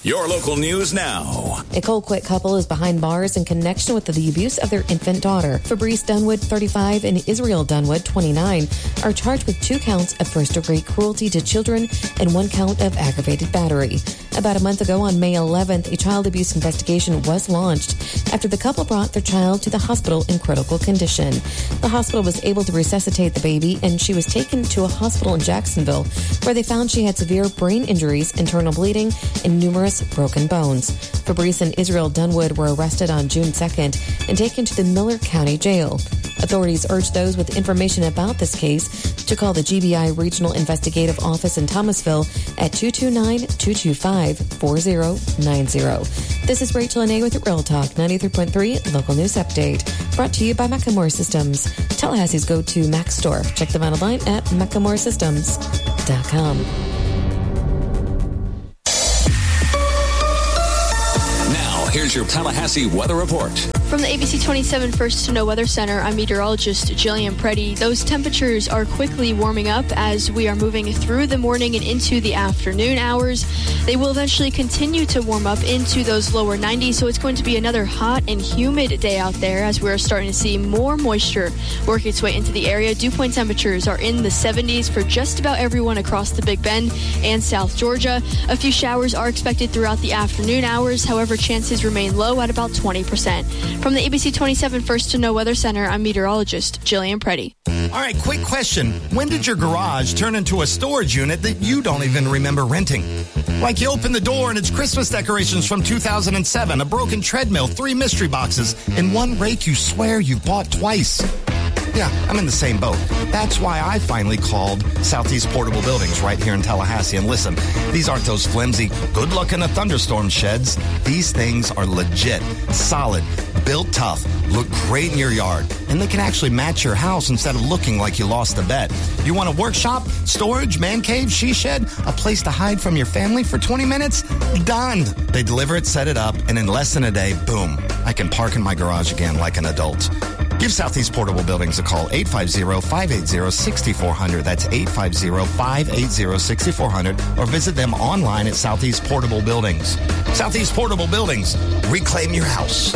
Your local news now. A Colquitt couple is behind bars in connection with the abuse of their infant daughter. Fabrice Dunwood, 35, and Israel Dunwood, 29, are charged with 2 counts of first-degree cruelty to children and 1 count of aggravated battery. About a month ago, on May 11th, a child abuse investigation was launched after the couple brought their child to the hospital in critical condition. The hospital was able to resuscitate the baby, and she was taken to a hospital in Jacksonville, where they found she had severe brain injuries, internal bleeding, and numerous broken bones. Fabrice and Israel Dunwood were arrested on June 2nd and taken to the Miller County Jail. Authorities urge those with information about this case to call the GBI Regional Investigative Office in Thomasville at 229-225-4090. This is Rachel Anay with Real Talk 93.3 Local News Update, brought to you by Macklemore Systems, Tallahassee's go-to Mac store. Check them out online at MacklemoreSystems.com. Here's your Tallahassee weather report. From the ABC 27 First to Know Weather Center, I'm meteorologist Jillian Preddy. Those temperatures are quickly warming up as we are moving through the morning and into the afternoon hours. They will eventually continue to warm up into those lower 90s, so it's going to be another hot and humid day out there as we're starting to see more moisture work its way into the area. Dew point temperatures are in the 70s for just about everyone across the Big Bend and South Georgia. A few showers are expected throughout the afternoon hours. However, chances remain low at about 20%. From the ABC 27 First to Know Weather Center, I'm meteorologist Jillian Preddy. All right, quick question. When did your garage turn into a storage unit that you don't even remember renting? Like you open the door and it's Christmas decorations from 2007, a broken treadmill, 3 mystery boxes, and 1 rake you swear you bought twice. Yeah, I'm in the same boat. That's why I finally called Southeast Portable Buildings right here in Tallahassee. And listen, these aren't those flimsy, good luck in a thunderstorm sheds. These things are legit, solid, built tough, look great in your yard, and they can actually match your house instead of looking like you lost a bet. You want a workshop, storage, man cave, she shed, a place to hide from your family for 20 minutes? Done. They deliver it, set it up, and in less than a day, boom, I can park in my garage again like an adult. Give Southeast Portable Buildings a call, 850-580-6400. That's 850-580-6400. Or visit them online at Southeast Portable Buildings. Southeast Portable Buildings. Reclaim your house.